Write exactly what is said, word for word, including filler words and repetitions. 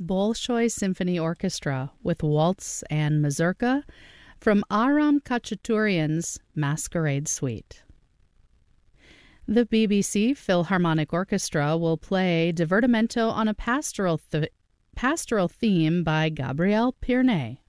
Bolshoi Symphony Orchestra with Waltz and Mazurka from Aram Khachaturian's Masquerade Suite. The B B C Philharmonic Orchestra will play Divertimento on a pastoral, th- pastoral theme by Gabriel Pirné.